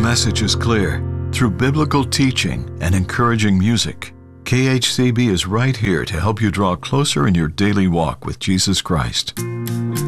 message is clear. Through biblical teaching and encouraging music, KHCB is right here to help you draw closer in your daily walk with Jesus Christ.